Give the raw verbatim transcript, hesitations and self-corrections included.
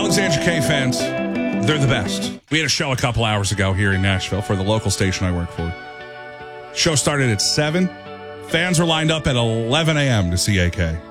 Alexandria K fans, they're the best. We had a show a couple hours ago here in Nashville for the local station I work for. Show started at seven. Fans were lined up at eleven a.m. to see A K.